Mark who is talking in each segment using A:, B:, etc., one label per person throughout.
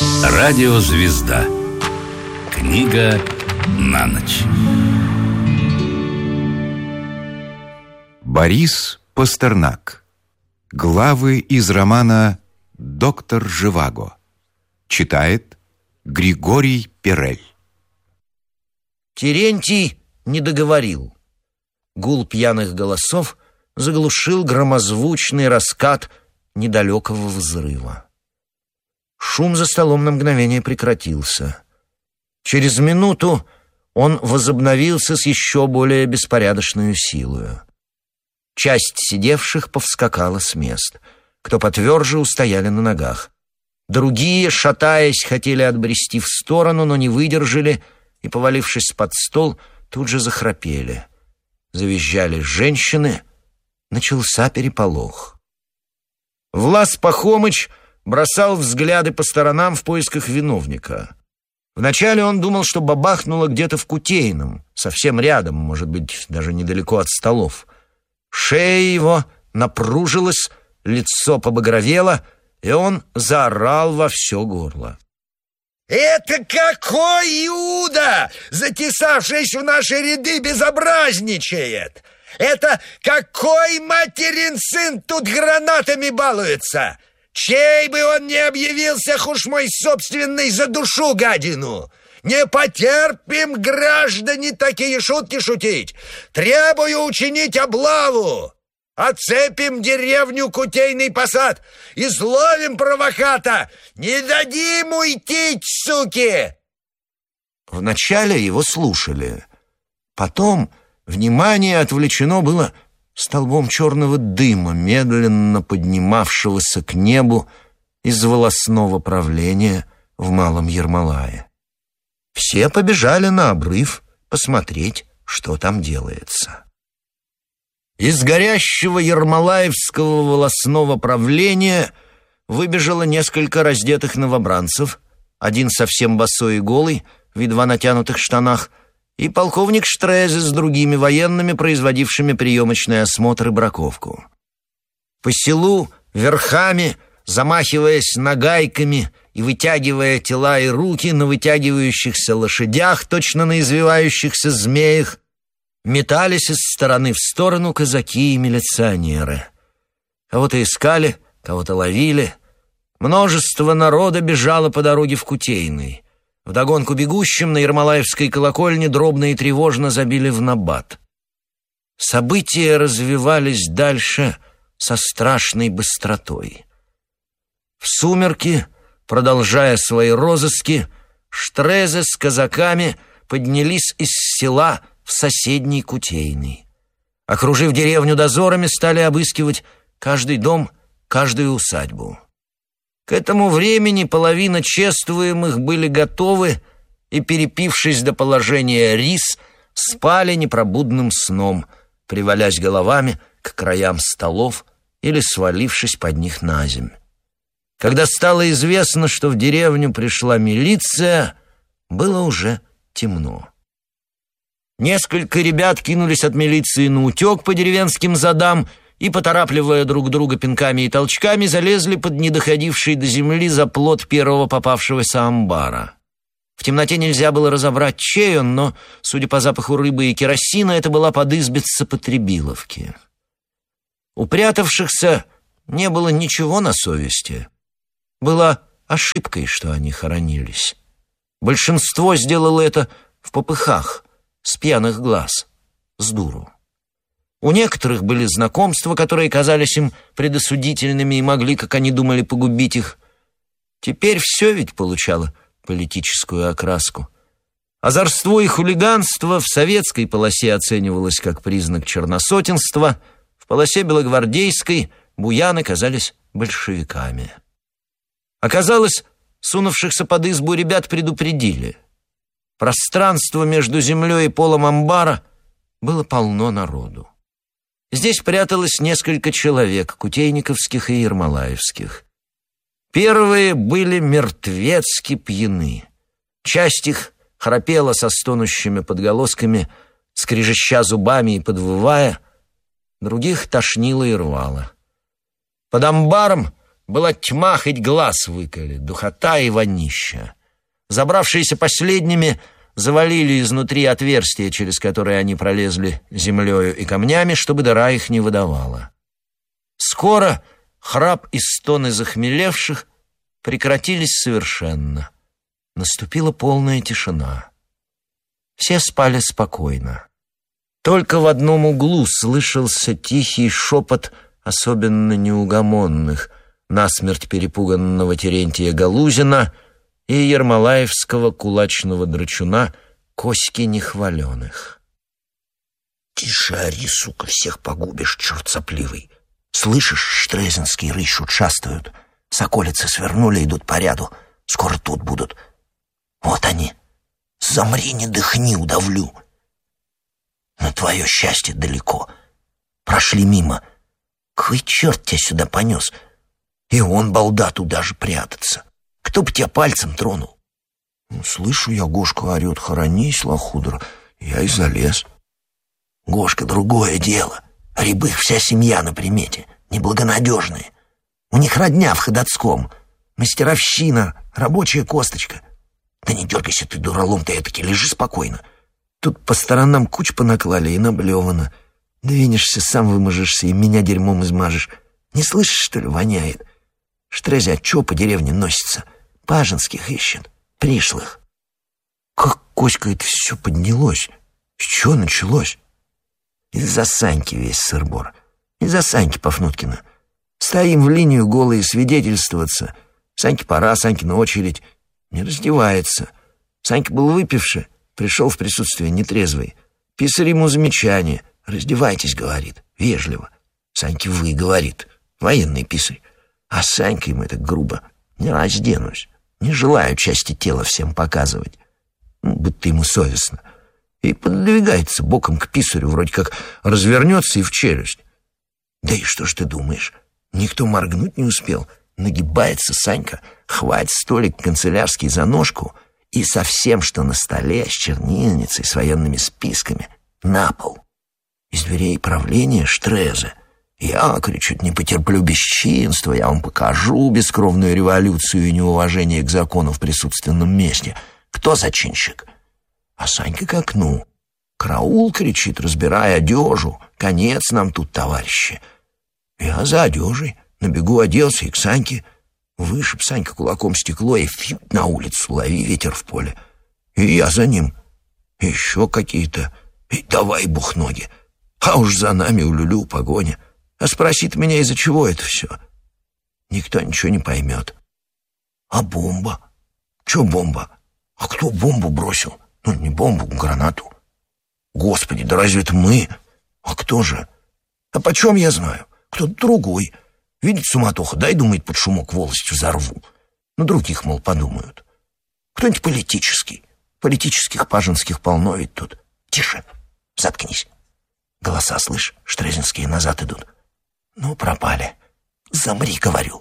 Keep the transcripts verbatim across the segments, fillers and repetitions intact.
A: Радиозвезда. Книга на ночь.
B: Борис Пастернак. Главы из романа «Доктор Живаго». Читает Григорий Перель.
C: Терентий не договорил. Гул пьяных голосов заглушил громозвучный раскат недалекого взрыва. Шум за столом на мгновение прекратился. Через минуту он возобновился с еще более беспорядочной силою. Часть сидевших повскакала с мест. Кто потверже, устояли на ногах. Другие, шатаясь, хотели отбрести в сторону, но не выдержали и, повалившись под стол, тут же захрапели. Завизжали женщины. Начался переполох. Влас Пахомыч бросал взгляды по сторонам в поисках виновника. Вначале он думал, что бабахнуло где-то в Кутейном, совсем рядом, может быть, даже недалеко от столов. Шея его напружилась, лицо побагровело, и он заорал во все горло.
D: «Это какой Иуда, затесавшись в наши ряды, безобразничает! Это какой материн сын тут гранатами балуется! Чей бы он ни объявился, уж мой собственный, за душу гадину! Не потерпим, граждане, такие шутки шутить! Требую учинить облаву! Оцепим деревню Кутейный Посад! Изловим провоката! Не дадим уйти, суки!»
C: Вначале его слушали. Потом внимание отвлечено было столбом черного дыма, медленно поднимавшегося к небу из волосного правления в Малом Ермолае. Все побежали на обрыв посмотреть, что там делается. Из горящего ермолаевского волосного правления выбежало несколько раздетых новобранцев, один совсем босой и голый, в едва натянутых штанах, и полковник Штрезе с другими военными, производившими приемочный осмотр и браковку. По селу верхами, замахиваясь нагайками и вытягивая тела и руки на вытягивающихся лошадях, точно на извивающихся змеях, метались из стороны в сторону казаки и милиционеры. Кого-то искали, кого-то ловили. Множество народа бежало по дороге в Кутейный. Вдогонку бегущим на Ермолаевской колокольне дробно и тревожно забили в набат. События развивались дальше со страшной быстротой. В сумерки, продолжая свои розыски, Штрезе с казаками поднялись из села в соседний Кутейный. Окружив деревню дозорами, стали обыскивать каждый дом, каждую усадьбу. К этому времени половина чествуемых были готовы и, перепившись до положения рис, спали непробудным сном, привалясь головами к краям столов или свалившись под них наземь. Когда стало известно, что в деревню пришла милиция, было уже темно. Несколько ребят кинулись от милиции наутек по деревенским задам и, поторапливая друг друга пинками и толчками, залезли под недоходивший до земли заплот первого попавшегося амбара. В темноте нельзя было разобрать, чей он, но, судя по запаху рыбы и керосина, это была подызбица Потребиловки. У прятавшихся не было ничего на совести. Было ошибкой, что они хоронились. Большинство сделало это в попыхах, с пьяных глаз, с дуру. У некоторых были знакомства, которые казались им предосудительными и могли, как они думали, погубить их. Теперь все ведь получало политическую окраску. Озорство и хулиганство в советской полосе оценивалось как признак черносотенства, в полосе белогвардейской буяны казались большевиками. Оказалось, сунувшихся под избу ребят предупредили. Пространство между землей и полом амбара было полно народу. Здесь пряталось несколько человек, кутейниковских и ермолаевских. Первые были мертвецки пьяны. Часть их храпела со стонущими подголосками, скрежеща зубами и подвывая, других тошнило и рвало. Под амбаром была тьма, хоть глаз выколи, духота и вонища. Забравшиеся последними завалили изнутри отверстия, через которые они пролезли землею и камнями, чтобы дыра их не выдавала. Скоро храп и стоны захмелевших прекратились совершенно. Наступила полная тишина. Все спали спокойно. Только в одном углу слышался тихий шепот особенно неугомонных, насмерть перепуганного Терентия Галузина и ермолаевского кулачного драчуна Коськи Нехваленых.
E: «Тише ори, сука, всех погубишь, черт сопливый! Слышишь, штрезинские рыщут, шастают. С околицы свернули, идут по ряду. Скоро тут будут. Вот они. Замри, не дыхни, удавлю. На твое счастье далеко. Прошли мимо. Кой черт тебя сюда понес? И он, балда, туда же прятаться. Кто бы тебя пальцем тронул?»
C: Ну, слышу я, Гошка орет: «Хоронись, лохудра!» Я и залез.
E: Гошка, другое дело. Рябых вся семья на примете. Неблагонадежные. У них родня в Ходоцком. Мастеровщина, рабочая косточка. Да не дергайся ты, дуралом, ты этаки, лежи спокойно. Тут по сторонам куч понаклали и наблевано. Двинешься, сам выможешься и меня дерьмом измажешь. Не слышишь, что ли, воняет? Штрезя, а чё по деревне носится? Паженских ищет, пришлых.
C: Как, Коська, это все поднялось? С чего началось?
E: Из-за Саньки весь сыр-бор. Из-за Саньки Пафнуткина. Стоим в линию голые свидетельствоваться. Саньке пора, Саньке на очередь. Не раздевается. Санька был выпивший, пришел в присутствие нетрезвый. Писарь ему замечание. «Раздевайтесь», — говорит, вежливо. Саньке «вы», — говорит, военный писарь. А Санька ему это грубо: «Не разденусь, не желаю части тела всем показывать». Ну, будто ему совестно. И подвигается боком к писарю, вроде как развернется и в челюсть. Да и что ж ты думаешь? Никто моргнуть не успел. Нагибается Санька, хватит столик канцелярский за ножку и со всем, что на столе, с чернильницей, с военными списками, на пол. Из дверей правления Штреза. Я, кричит, не потерплю бесчинства, я вам покажу бескровную революцию и неуважение к закону в присутственном месте. Кто зачинщик? А Санька к окну. Караул, кричит, разбирая одежу. Конец нам тут, товарищи. Я за одежей. На бегу оделся и к Саньке. Вышиб Санька кулаком стекло и фью на улицу, лови ветер в поле. И я за ним. Еще какие-то. И давай бухноги. А уж за нами улюлю погоня. А спросит меня, из-за чего это все? Никто ничего не поймет. А бомба? Че бомба? А кто бомбу бросил? Ну, не бомбу, гранату. Господи, да разве это мы? А кто же? А почем я знаю? Кто-то другой. Видит суматоха, дай, думает, под шумок волость взорву. На других, мол, подумают. Кто-нибудь политический. Политических паженских полно ведь тут. Тише, заткнись. Голоса, слышь, штрезинские назад идут. Ну, пропали. Замри, говорю.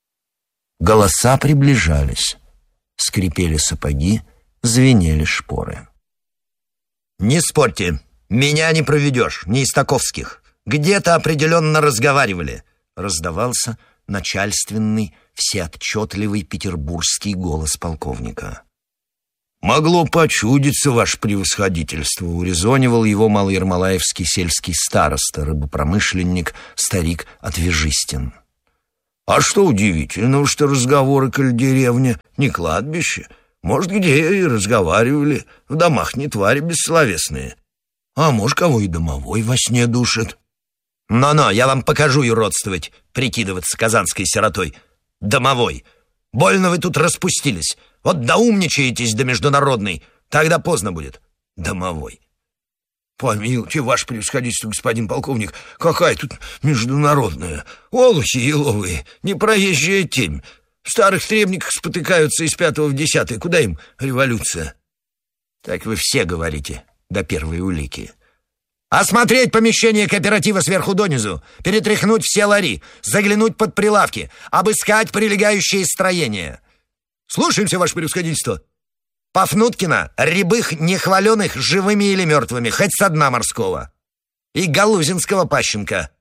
E: Голоса приближались. Скрипели сапоги, звенели шпоры.
D: «Не спорьте, меня не проведешь, не из таковских. Где-то определенно разговаривали», — раздавался начальственный, всеотчетливый петербургский голос полковника.
C: «Могло почудиться, ваше превосходительство», — урезонивал его малоермолаевский сельский староста, рыбопромышленник, старик Отвежистин. «А что удивительного, что разговоры, коль деревня не кладбище? Может, где и разговаривали, в домах не твари бессловесные. А может, кого и домовой во сне душит».
D: «Но-но, я вам покажу юродствовать, прикидываться казанской сиротой. Домовой. Больно вы тут распустились. Вот доумничаетесь до международной, тогда поздно будет. Домовой».
C: «Помилуйте, ваше превосходительство, господин полковник, какая тут международная? Олухи еловые, непроезжая темь. В старых требниках спотыкаются из пятого в десятое. Куда им революция?»
D: «Так вы все говорите, до первой улики. Осмотреть помещение кооператива сверху донизу, перетряхнуть все лари, заглянуть под прилавки, обыскать прилегающие строения». «Слушаемся, ваше превосходительство». «Пафнуткина, Рябых, Нехваленых, живыми или мертвыми, хоть со дна морского. И Галузинского пащенка.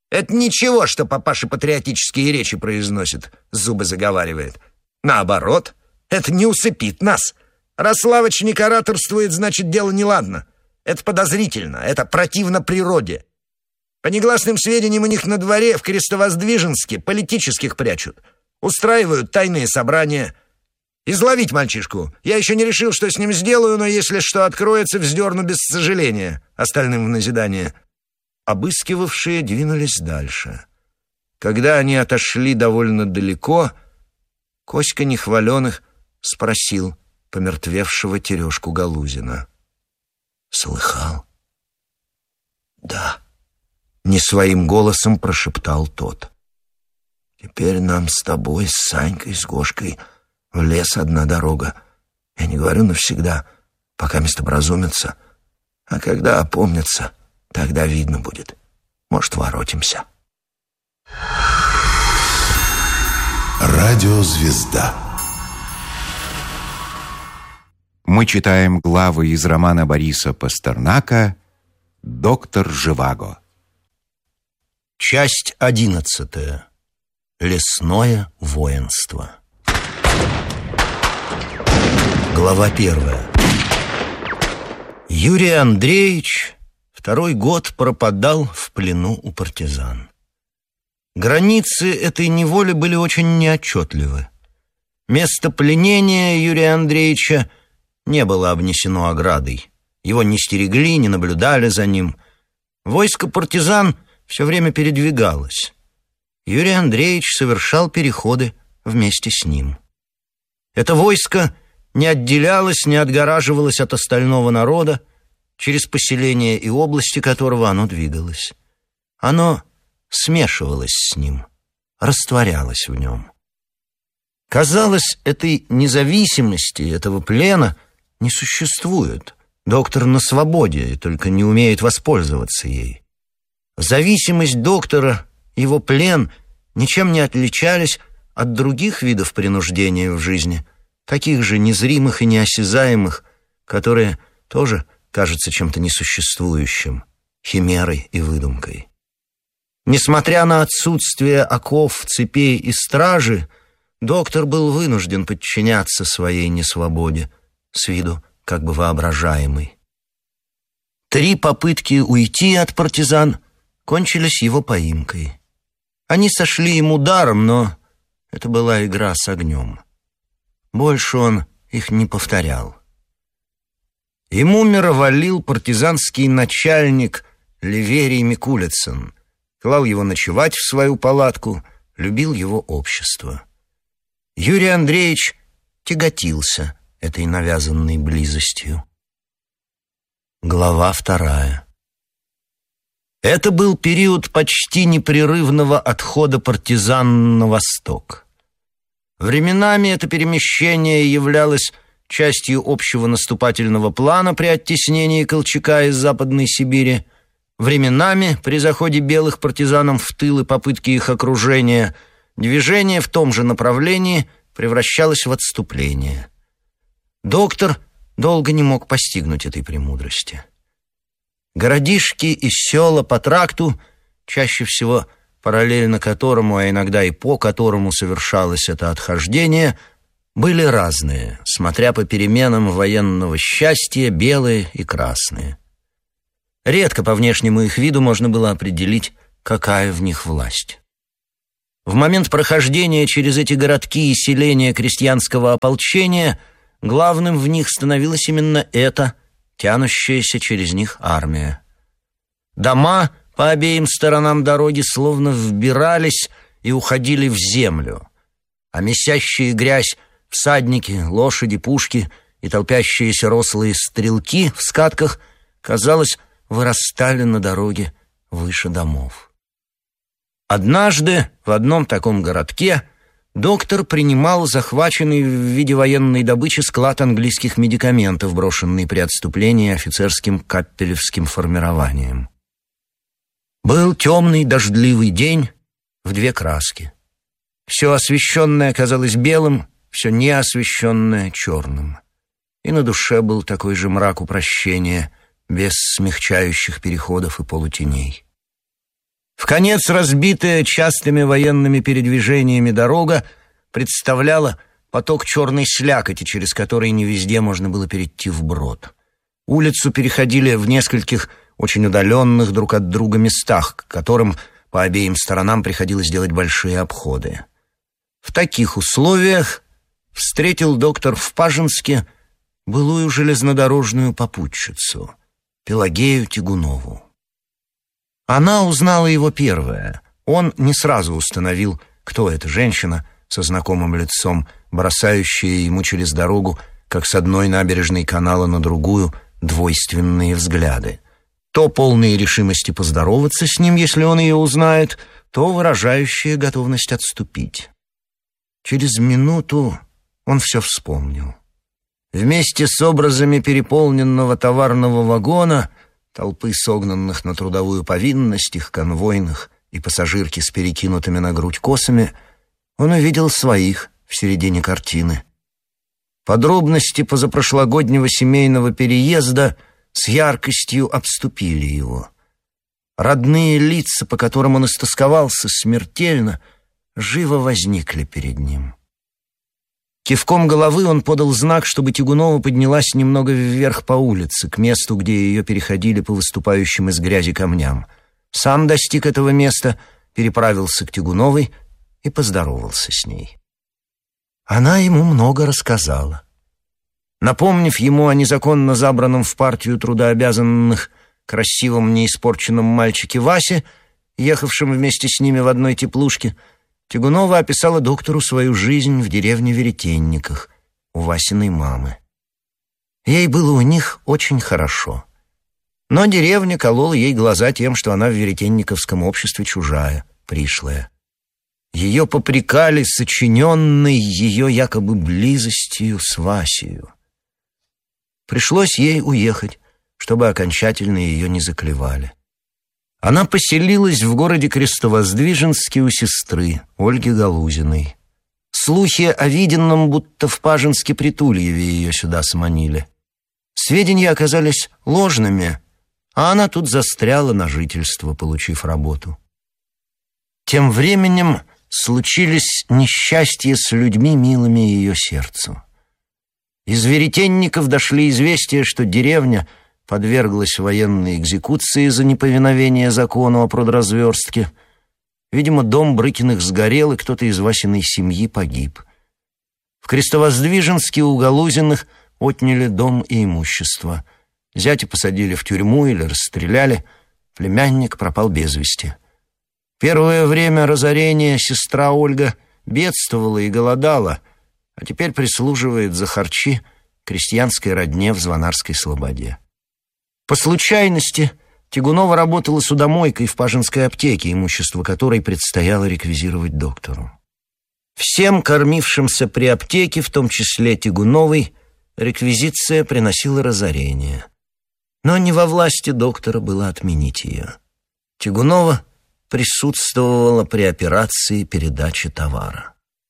D: Это ничего, что папаша патриотические речи произносит, зубы заговаривает. Наоборот, это не усыпит нас. Раз Славыч не ораторствует, значит, дело неладно. Это подозрительно, это противно природе. По негласным сведениям, у них на дворе в Крестовоздвиженске политических прячут. Устраивают тайные собрания. Изловить мальчишку. Я еще не решил, что с ним сделаю, но если что откроется, вздерну без сожаления. Остальным в назидание. Обыскивавшие двинулись дальше. Когда они отошли довольно далеко, Коська Нехваленых спросил помертвевшего Терешку Галузина. «Слыхал?» «Да», — не своим голосом прошептал тот. «Теперь нам с тобой, с Санькой, с Гошкой в лес одна дорога. Я не говорю навсегда, пока мест образумятся. А когда опомнятся, тогда видно будет. Может, воротимся».
F: Радиозвезда.
B: Мы читаем главы из романа Бориса Пастернака «Доктор Живаго».
C: Часть одиннадцатая. Лесное воинство. Глава первая. Юрий Андреевич второй год пропадал в плену у партизан. Границы этой неволи были очень неотчетливы. Место пленения Юрия Андреевича не было обнесено оградой. Его не стерегли, не наблюдали за ним. Войско партизан все время передвигалось. Юрий Андреевич совершал переходы вместе с ним. Это войско не отделялось, не отгораживалось от остального народа, через поселение и области которого оно двигалось. Оно смешивалось с ним, растворялось в нем. Казалось, этой независимости, этого плена не существует. Доктор на свободе и только не умеет воспользоваться ей. Зависимость доктора, его плен ничем не отличались от других видов принуждения в жизни, таких же незримых и неосязаемых, которые тоже кажутся чем-то несуществующим, химерой и выдумкой. Несмотря на отсутствие оков, цепей и стражи, доктор был вынужден подчиняться своей несвободе, с виду как бы воображаемой. Три попытки уйти от партизан кончились его поимкой. Они сошли ему даром, но это была игра с огнем. Больше он их не повторял. Ему мироволил партизанский начальник Ливерий Микулицын, клал его ночевать в свою палатку, любил его общество. Юрий Андреевич тяготился этой навязанной близостью. Глава вторая. Это был период почти непрерывного отхода партизан на восток. Временами это перемещение являлось частью общего наступательного плана при оттеснении Колчака из Западной Сибири. Временами, при заходе белых партизанам в тыл и попытке их окружения, движение в том же направлении превращалось в отступление. Доктор долго не мог постигнуть этой премудрости. Городишки и села по тракту, чаще всего параллельно которому, а иногда и по которому совершалось это отхождение, были разные, смотря по переменам военного счастья, белые и красные. Редко по внешнему их виду можно было определить, какая в них власть. В момент прохождения через эти городки и селения крестьянского ополчения главным в них становилась именно эта, тянущаяся через них армия. Дома по обеим сторонам дороги словно вбирались и уходили в землю, а месящие грязь всадники, лошади, пушки и толпящиеся рослые стрелки в скатках, казалось, вырастали на дороге выше домов. Однажды в одном таком городке доктор принимал захваченный в виде военной добычи склад английских медикаментов, брошенный при отступлении офицерским каппелевским формированием. Был темный дождливый день в две краски. Все освещенное казалось белым, все неосвещенное черным. И на душе был такой же мрак упрощения, без смягчающих переходов и полутеней. В Вконец разбитая частыми военными передвижениями дорога представляла поток черной слякоти, через который не везде можно было перейти вброд. Улицу переходили в нескольких очень удаленных друг от друга местах, к которым по обеим сторонам приходилось делать большие обходы. В таких условиях встретил доктор в Пажинске былую железнодорожную попутчицу, Пелагею Тягунову. Она узнала его первая. Он не сразу установил, кто эта женщина со знакомым лицом, бросающая ему через дорогу, как с одной набережной канала на другую, двойственные взгляды. То полные решимости поздороваться с ним, если он ее узнает, то выражающая готовность отступить. Через минуту он все вспомнил. Вместе с образами переполненного товарного вагона, толпы согнанных на трудовую повинность, их конвойных и пассажирки с перекинутыми на грудь косами, он увидел своих в середине картины. Подробности позапрошлогоднего семейного переезда с яркостью обступили его. Родные лица, по которым он истосковался смертельно, живо возникли перед ним. Кивком головы он подал знак, чтобы Тягунова поднялась немного вверх по улице, к месту, где ее переходили по выступающим из грязи камням. Сам достиг этого места, переправился к Тягуновой и поздоровался с ней. Она ему много рассказала. Напомнив ему о незаконно забранном в партию трудообязанных красивом неиспорченном мальчике Васе, ехавшем вместе с ними в одной теплушке, Тягунова описала доктору свою жизнь в деревне Веретенниках у Васиной мамы. Ей было у них очень хорошо. Но деревня колола ей глаза тем, что она в веретенниковском обществе чужая, пришлая. Ее попрекали сочиненной ее якобы близостью с Васею. Пришлось ей уехать, чтобы окончательно ее не заклевали. Она поселилась в городе Крестовоздвиженске у сестры, Ольги Галузиной. Слухи о виденном будто в Пажинске Притульеве ее сюда сманили. Сведения оказались ложными, а она тут застряла на жительство, получив работу. Тем временем случились несчастья с людьми, милыми ее сердцу. Из Веретенников дошли известия, что деревня подверглась военной экзекуции за неповиновение закону о продразверстке. Видимо, дом Брыкиных сгорел, и кто-то из Васиной семьи погиб. В Крестовоздвиженске у Галузиных отняли дом и имущество. Зятя посадили в тюрьму или расстреляли, племянник пропал без вести. Первое время разорения сестра Ольга бедствовала и голодала, а теперь прислуживает за харчи крестьянской родне в Звонарской слободе. По случайности Тягунова работала судомойкой в Пажинской аптеке, имущество которой предстояло реквизировать доктору. Всем кормившимся при аптеке, в том числе Тягуновой, реквизиция приносила разорение. Но не во власти доктора было отменить ее. Тягунова присутствовала при операции передачи товара.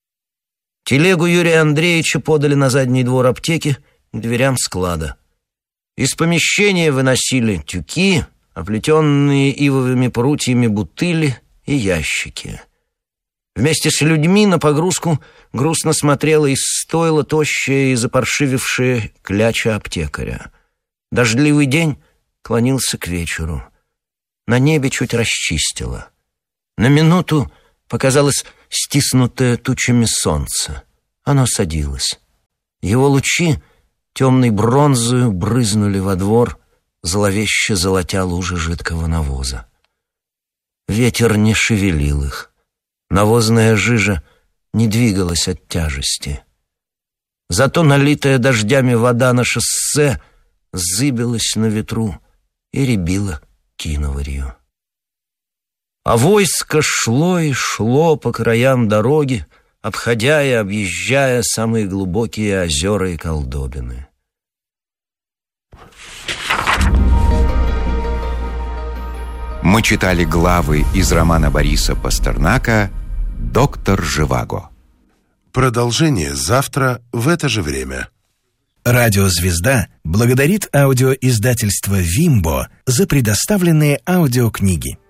C: Телегу Юрия Андреевича подали на задний двор аптеки к дверям склада. Из помещения выносили тюки, оплетенные ивовыми прутьями бутыли и ящики. Вместе с людьми на погрузку грустно смотрела из стойла тощая и запаршивившая кляча аптекаря. Дождливый день клонился к вечеру. На небе чуть расчистило. На минуту показалось стиснутое тучами солнце. Оно садилось. Его лучи темной бронзою брызнули во двор, зловеще золотя лужи жидкого навоза. Ветер не шевелил их. Навозная жижа не двигалась от тяжести. Зато налитая дождями вода на шоссе зыбилась на ветру и рябила киноварью. А войско шло и шло по краям дороги, обходя и объезжая самые глубокие озера и колдобины.
B: Мы читали главы из романа Бориса Пастернака «Доктор Живаго».
F: Продолжение завтра в это же время.
G: Радиозвезда благодарит аудиоиздательство «Вимбо» за предоставленные аудиокниги.